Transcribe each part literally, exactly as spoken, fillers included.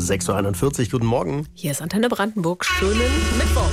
sechs Uhr einundvierzig. Guten Morgen. Hier ist Antenne Brandenburg. Schönen Mittwoch.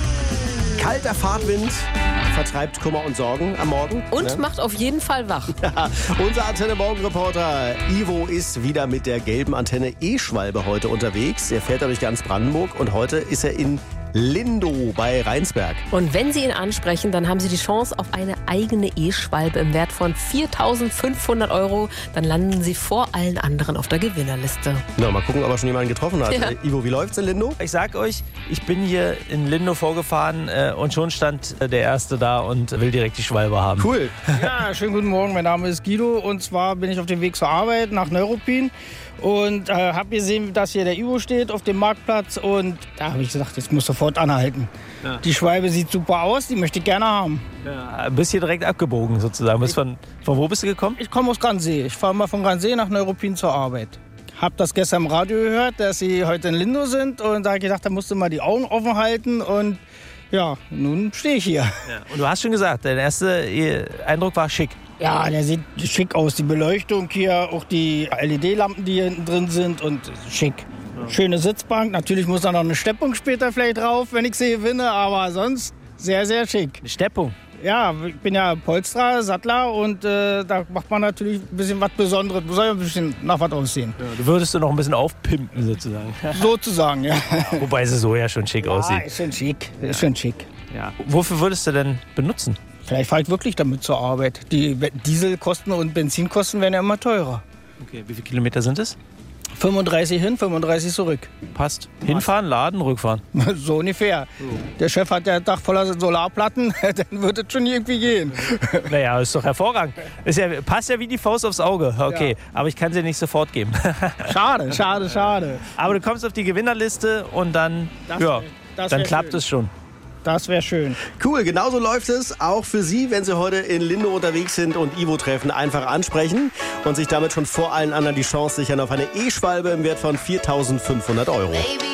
Kalter Fahrtwind vertreibt Kummer und Sorgen am Morgen. Und ne? macht auf jeden Fall wach. Ja, unser Antenne-Morgen-Reporter Ivo ist wieder mit der gelben Antenne E-Schwalbe heute unterwegs. Er fährt durch ganz Brandenburg und heute ist er in Lindow bei Rheinsberg. Und wenn Sie ihn ansprechen, dann haben Sie die Chance auf eine eigene E-Schwalbe im Wert von viertausendfünfhundert Euro. Dann landen Sie vor allen anderen auf der Gewinnerliste. Na, mal gucken, ob er schon jemanden getroffen hat. Ja. Äh, Ivo, wie läuft's in Lindow? Ich sag euch, ich bin hier in Lindow vorgefahren äh, und schon stand äh, der Erste da und will direkt die Schwalbe haben. Cool. Ja, schönen guten Morgen. Mein Name ist Guido und zwar bin ich auf dem Weg zur Arbeit nach Neuruppin und äh, habe gesehen, dass hier der Ivo steht auf dem Marktplatz und da habe ich gesagt, jetzt muss sofort anhalten. Ja. Die Schwalbe sieht super aus, die möchte ich gerne haben. Ja, bist hier direkt abgebogen sozusagen. Bist von, von wo bist du gekommen? Ich komme aus Gransee. Ich fahre mal von Gransee nach Neuruppin zur Arbeit. Hab das gestern im Radio gehört, dass sie heute in Lindow sind und da habe ich gedacht, da musst du mal die Augen offen halten und ja, nun stehe ich hier. Ja. Und du hast schon gesagt, dein erster Eindruck war schick. Ja, der sieht schick aus. Die Beleuchtung hier, auch die L E D-Lampen, die hier hinten drin sind und schick. Ja. Schöne Sitzbank. Natürlich muss da noch eine Steppung später vielleicht drauf, wenn ich sie gewinne, aber sonst sehr, sehr schick. Eine Steppung? Ja, ich bin ja Polsterer, Sattler und äh, da macht man natürlich ein bisschen was Besonderes. Soll ja ein bisschen nach was aussehen. Ja, du würdest du noch ein bisschen aufpimpen sozusagen. Sozusagen, ja. Wobei sie so ja schon schick Ja, aussieht. ist schon schick, ist schon schick. Ja. Wofür würdest du denn benutzen? Vielleicht fahre ich wirklich damit zur Arbeit. Die Dieselkosten und Benzinkosten werden ja immer teurer. Okay, wie viele Kilometer sind es? fünfunddreißig hin, fünfunddreißig zurück. Passt. Hinfahren, laden, rückfahren. So ungefähr. Der Chef hat ja ein Dach voller Solarplatten, dann wird es schon irgendwie gehen. Naja, ist doch hervorragend. Ist ja, passt ja wie die Faust aufs Auge. Okay, Ja. aber ich kann sie nicht sofort geben. Schade, schade, schade. Aber du kommst auf die Gewinnerliste und dann, Das ja, wär- das dann wär klappt schön. es schon. Das wäre schön. Cool, genauso läuft es auch für Sie, wenn Sie heute in Lindow unterwegs sind und Ivo treffen. Einfach ansprechen und sich damit schon vor allen anderen die Chance sichern auf eine E-Schwalbe im Wert von viertausendfünfhundert Euro. Baby.